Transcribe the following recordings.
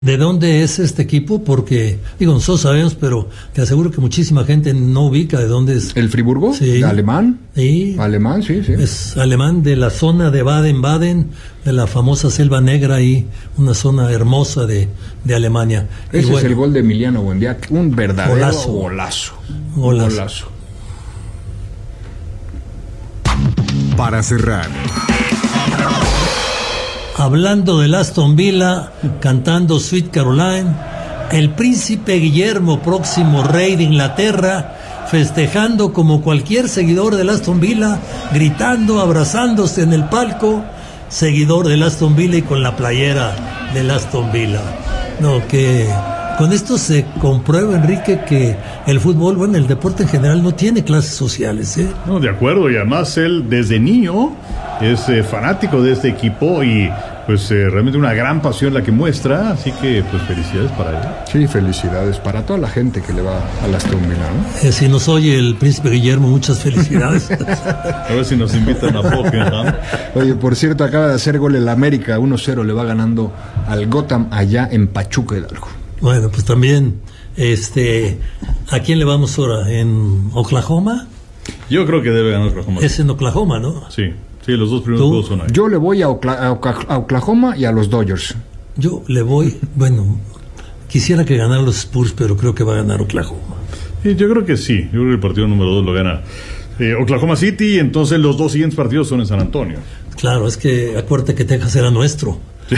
¿De dónde es este equipo? Porque, digo, nosotros sabemos, pero te aseguro que muchísima gente no ubica de dónde es. ¿El Friburgo? Sí. ¿Alemán? Sí. Alemán, sí. Es alemán, de la zona de Baden-Baden, de la famosa Selva Negra, y una zona hermosa de Alemania. Ese es el gol de Emiliano Buendia, un verdadero golazo. Para cerrar, hablando del Aston Villa, cantando Sweet Caroline, el príncipe Guillermo, próximo rey de Inglaterra, festejando como cualquier seguidor del Aston Villa, gritando, abrazándose en el palco, seguidor del Aston Villa y con la playera del Aston Villa. No, que con esto se comprueba, Enrique, que el fútbol, bueno, el deporte en general no tiene clases sociales, ¿eh? No, de acuerdo, y además él desde niño es fanático de este equipo y pues realmente una gran pasión la que muestra, así que pues felicidades para él. Sí, felicidades para toda la gente que le va al Aston Villa, ¿no? Si nos oye el príncipe Guillermo, muchas felicidades. A ver si nos invitan a Pokémon. Oye, por cierto, acaba de hacer gol el América, 1-0 le va ganando al Gotham allá en Pachuca, Hidalgo. Bueno, pues también, ¿a quién le vamos ahora? ¿En Oklahoma? Yo creo que debe ganar Oklahoma. Es en Oklahoma, ¿no? Sí, los dos primeros juegos son ahí. Yo le voy a Oklahoma y a los Dodgers. Yo le voy, bueno, quisiera que ganara los Spurs, pero creo que va a ganar Oklahoma. Yo creo que sí, yo creo que el partido número 2 lo gana Oklahoma City, y entonces los dos siguientes partidos son en San Antonio. Claro, es que acuérdate que Texas era nuestro.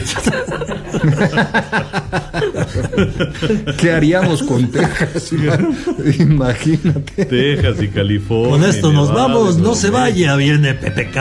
¿Qué haríamos con Texas? Imagínate. Texas y California. Con esto nos vamos, no se vaya, viene PPK.